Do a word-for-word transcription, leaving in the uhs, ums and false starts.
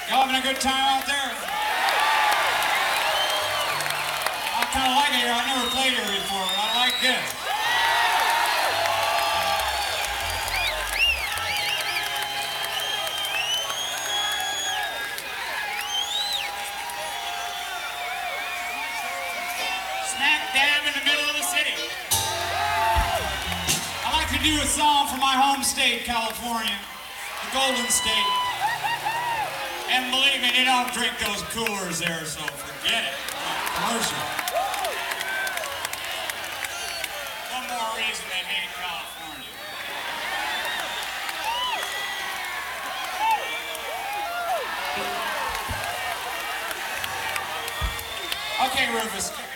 Y'all having a good time out there? I kind of like it here. I've never played here before, but I like this. Smack dab in the middle of the city. I like to do a song from my home state, California, the Golden State. And believe me, they don't drink those coolers there, so forget it. Commercial. One more reason they hate California. Okay, Rufus.